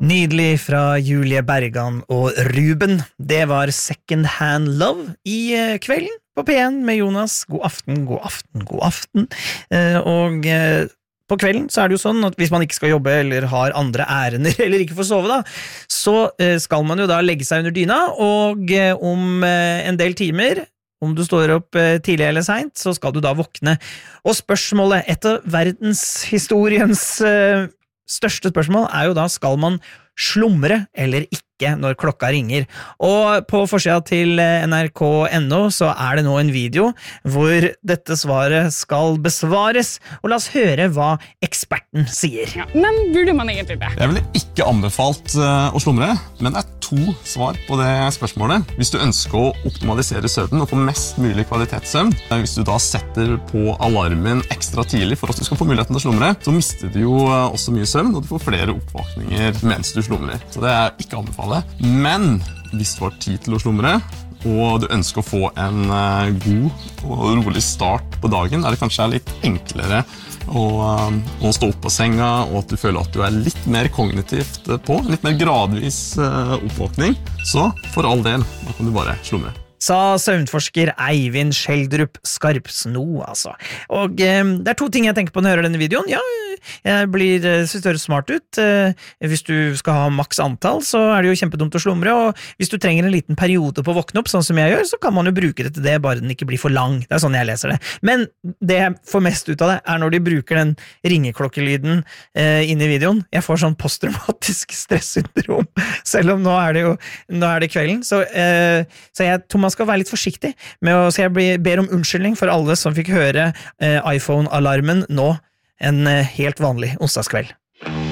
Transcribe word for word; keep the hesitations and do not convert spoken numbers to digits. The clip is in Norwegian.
Nydelig fra Julie Bergan og Ruben. Det var Second Hand Love i kvelden på P en med Jonas. God aften, god aften, god aften. Og på kvelden så er det jo sånn at hvis man ikke skal jobbe eller har andre ærender eller ikke får sove da, så skal man jo da legge seg under dyna, og om en del timer, om du står opp tidlig eller sent, så skal du da våkne. Og spørsmålet, et av verdenshistoriens største spørsmål er jo da, skal man slumre eller ikke når klokka ringer? Og på forsida til N R K punktum N O så er det nå en video hvor dette svaret skal besvares, og la oss høre hva eksperten sier. Ja, men burde man egentlig det? Jeg ville ikke anbefalt uh, å slumre, men det er to svar på det spørsmålet. Hvis du ønsker å optimalisere søvnen og få mest mulig kvalitetssøvn, hvis du da setter på alarmen ekstra tidlig for at du skal få muligheten til å slumre, så mister du jo også mye søvn, og du får flere oppvåkninger mens du slumrer. Så det er ikke å anbefale. Men hvis du har tid til å slumre, og du ønsker å få en uh, god og rolig start på dagen, der det kanskje er litt enklere å, uh, å stå opp på senga, og at du føler at du er litt mer kognitivt på, litt mer gradvis uh, oppvåkning, så for all del, da kan du bare slumre. Sa søvnforsker Eivind Skjeldrup Skarpsno, altså. Og eh, det er to ting jeg tenker på når jeg hører denne videoen. Ja, jeg blir, synes det høres smart ut. Eh, hvis du skal ha maks antall, så er det jo kjempedumt å slumre, og hvis du trenger en liten periode på å våkne opp, sånn som jeg gjør, så kan man jo bruke det til det, bare den ikke blir for lang. Det er sånn jeg leser det. Men det jeg får mest ut av det, er når de bruker den ringeklokkellyden eh, inn i videoen. Jeg får sånn posttraumatisk stressyndrom, selv om nå er det jo nå er det kvelden. Så, eh, så jeg, Thomas, skal være litt forsiktig med å, så jeg blir, ber om unnskyldning for alle som fikk høre eh, iPhone-alarmen nå en eh, helt vanlig onsdagskveld.